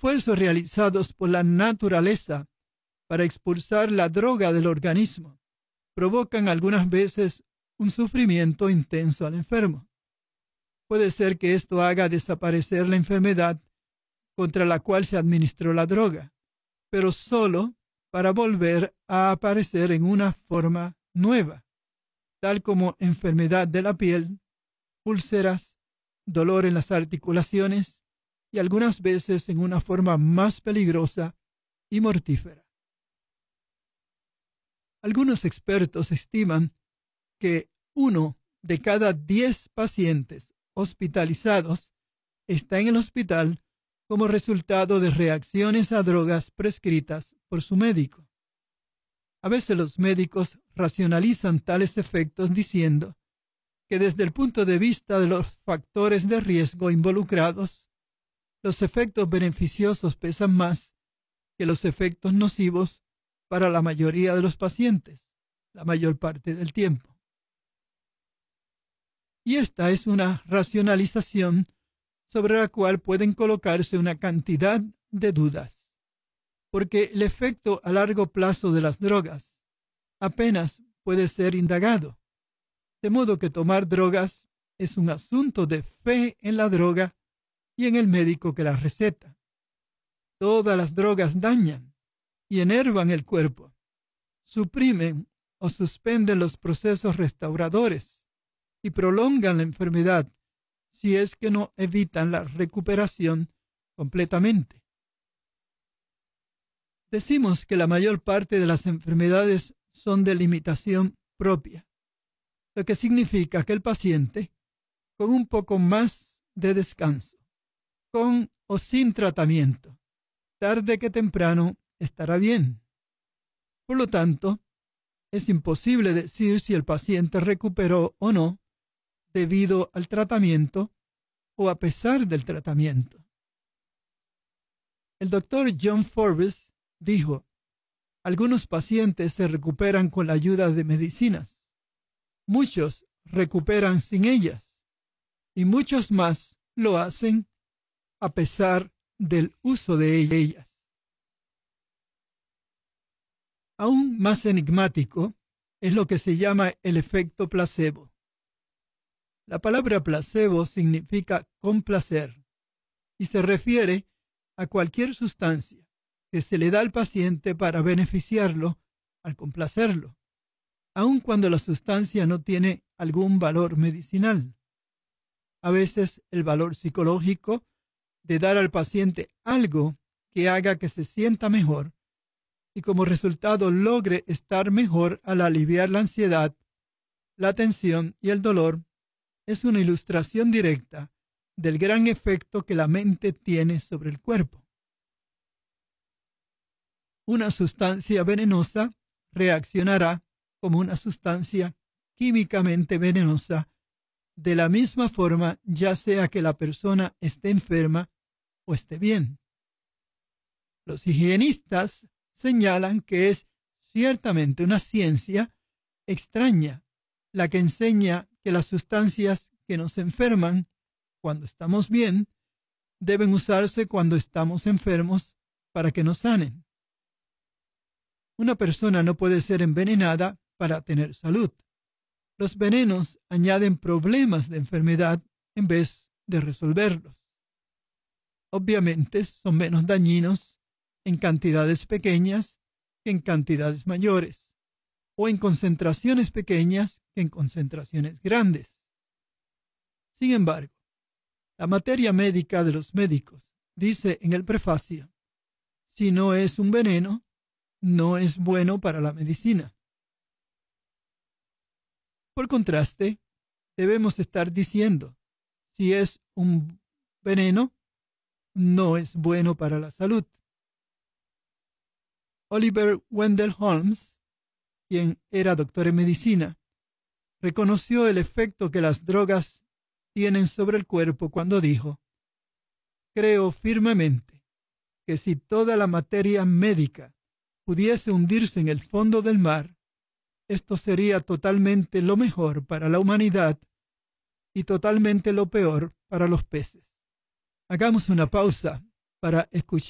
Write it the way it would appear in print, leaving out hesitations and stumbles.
esfuerzos realizados por la naturaleza para expulsar la droga del organismo provocan algunas veces un sufrimiento intenso al enfermo. Puede ser que esto haga desaparecer la enfermedad contra la cual se administró la droga, pero solo para volver a aparecer en una forma nueva, tal como enfermedad de la piel, úlceras, dolor en las articulaciones y algunas veces en una forma más peligrosa y mortífera. Algunos expertos estiman que 1 de cada 10 pacientes hospitalizados está en el hospital como resultado de reacciones a drogas prescritas por su médico. A veces los médicos racionalizan tales efectos diciendo que desde el punto de vista de los factores de riesgo involucrados, los efectos beneficiosos pesan más que los efectos nocivos para la mayoría de los pacientes, la mayor parte del tiempo. Y esta es una racionalización sobre la cual pueden colocarse una cantidad de dudas, porque el efecto a largo plazo de las drogas apenas puede ser indagado, de modo que tomar drogas es un asunto de fe en la droga y en el médico que las receta. Todas las drogas dañan y enervan el cuerpo, suprimen o suspenden los procesos restauradores y prolongan la enfermedad si es que no evitan la recuperación completamente. Decimos que la mayor parte de las enfermedades son de limitación propia, lo que significa que el paciente, con un poco más de descanso, con o sin tratamiento, tarde que temprano estará bien. Por lo tanto, es imposible decir si el paciente recuperó o no debido al tratamiento o a pesar del tratamiento. El doctor John Forbes dijo: algunos pacientes se recuperan con la ayuda de medicinas, muchos recuperan sin ellas y muchos más lo hacen a pesar del uso de ellas. Aún más enigmático es lo que se llama el efecto placebo. La palabra placebo significa complacer y se refiere a cualquier sustancia que se le da al paciente para beneficiarlo al complacerlo, aun cuando la sustancia no tiene algún valor medicinal. A veces el valor psicológico de dar al paciente algo que haga que se sienta mejor y como resultado logre estar mejor al aliviar la ansiedad, la tensión y el dolor, es una ilustración directa del gran efecto que la mente tiene sobre el cuerpo. Una sustancia venenosa reaccionará como una sustancia químicamente venenosa de la misma forma, ya sea que la persona esté enferma o esté bien. Los higienistas señalan que es ciertamente una ciencia extraña la que enseña que las sustancias que nos enferman cuando estamos bien deben usarse cuando estamos enfermos para que nos sanen. Una persona no puede ser envenenada para tener salud. Los venenos añaden problemas de enfermedad en vez de resolverlos. Obviamente son menos dañinos en cantidades pequeñas que en cantidades mayores, o en concentraciones pequeñas que en concentraciones grandes. Sin embargo, la materia médica de los médicos dice en el prefacio: si no es un veneno, no es bueno para la medicina. Por contraste, debemos estar diciendo: si es un veneno, no es bueno para la salud. Oliver Wendell Holmes, quien era doctor en medicina, reconoció el efecto que las drogas tienen sobre el cuerpo cuando dijo: creo firmemente que si toda la materia médica pudiese hundirse en el fondo del mar, esto sería totalmente lo mejor para la humanidad y totalmente lo peor para los peces. Hagamos una pausa para escuchar